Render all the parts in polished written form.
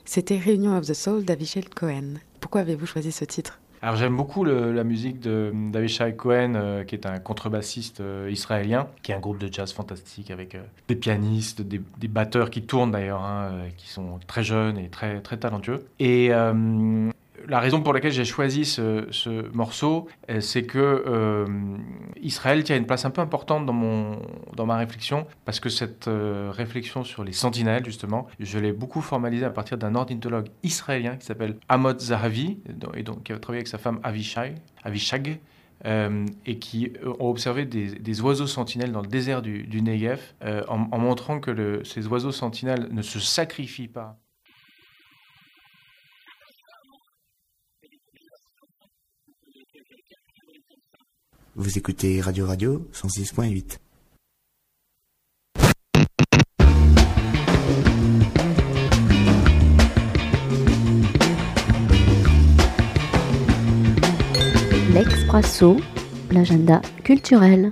C'était Reunion of the Soul d'Avishai Cohen. Pourquoi avez-vous choisi ce titre ? Alors j'aime beaucoup la musique d'Avishai Cohen, qui est un contrebassiste israélien, qui est un groupe de jazz fantastique avec des pianistes, des batteurs qui tournent d'ailleurs, qui sont très jeunes et très, très talentueux. Et la raison pour laquelle j'ai choisi ce morceau, c'est que Israël tient une place un peu importante dans ma réflexion, parce que cette réflexion sur les sentinelles, justement, je l'ai beaucoup formalisée à partir d'un ornithologue israélien qui s'appelle Amod Zahavi, et donc qui a travaillé avec sa femme Avishag, et qui ont observé des oiseaux sentinelles dans le désert du Negev, en montrant que ces oiseaux sentinelles ne se sacrifient pas. Vous écoutez Radio 106.8. L'Expresso, l'agenda culturel.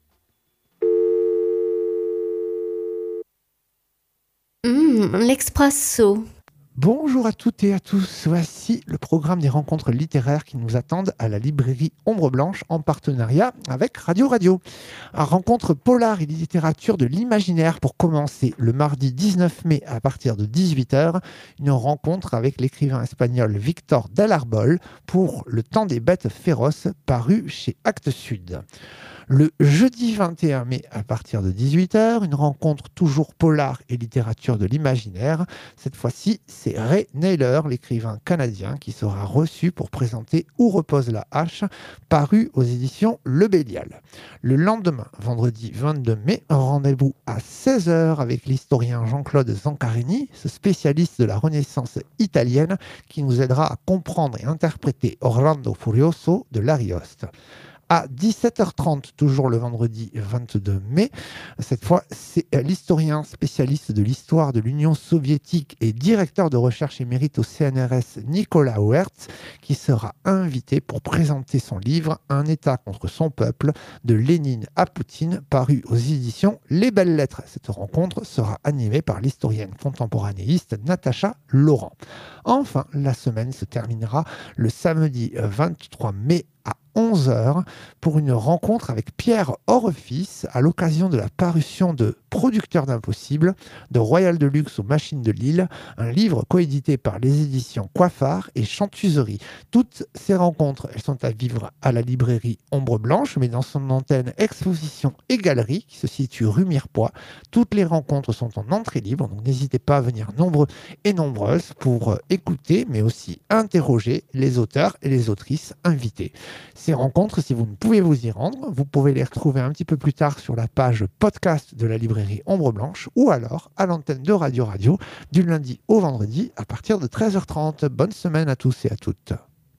L'Expresso. Bonjour à toutes et à tous, voici le programme des rencontres littéraires qui nous attendent à la librairie Ombre Blanche en partenariat avec Radio. Rencontre polar et littérature de l'imaginaire pour commencer le mardi 19 mai à partir de 18h, une rencontre avec l'écrivain espagnol Victor del Arbol pour Le temps des bêtes féroces paru chez Actes Sud. Le jeudi 21 mai à partir de 18h, une rencontre toujours polar et littérature de l'imaginaire. Cette fois-ci, c'est Ray Naylor, l'écrivain canadien, qui sera reçu pour présenter Où repose la hache, paru aux éditions Le Bélial. Le lendemain, vendredi 22 mai, rendez-vous à 16h avec l'historien Jean-Claude Zancarini, ce spécialiste de la Renaissance italienne qui nous aidera à comprendre et interpréter Orlando Furioso de l'Arioste. À 17h30, toujours le vendredi 22 mai. Cette fois, c'est l'historien spécialiste de l'histoire de l'Union soviétique et directeur de recherche émérite au CNRS Nicolas Wertz qui sera invité pour présenter son livre « Un État contre son peuple » de Lénine à Poutine, paru aux éditions Les Belles Lettres. Cette rencontre sera animée par l'historienne contemporanéiste Natacha Laurent. Enfin, la semaine se terminera le samedi 23 mai à 11h pour une rencontre avec Pierre Orefis à l'occasion de la parution de Producteurs d'Impossible de Royal Deluxe aux Machines de Lille, un livre coédité par les éditions Coiffard et Chantuserie. Toutes ces rencontres, elles sont à vivre à la librairie Ombre Blanche, mais dans son antenne exposition et galerie qui se situe rue Mirepoix. Toutes les rencontres sont en entrée libre, donc n'hésitez pas à venir nombreux et nombreuses pour écouter, mais aussi interroger les auteurs et les autrices invités. Ces rencontres, si vous ne pouvez vous y rendre, vous pouvez les retrouver un petit peu plus tard sur la page podcast de la librairie Ombre Blanche ou alors à l'antenne de Radio du lundi au vendredi à partir de 13h30. Bonne semaine à tous et à toutes.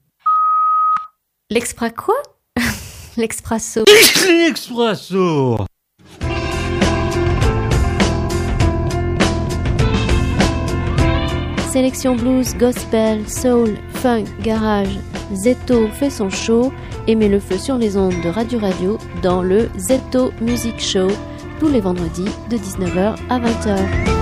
L'expra quoi ? L'Expresso. L'Expresso. Sélection blues, gospel, soul, funk, garage. Zetto fait son show et met le feu sur les ondes de Radio dans le Zetto Music Show tous les vendredis de 19h à 20h.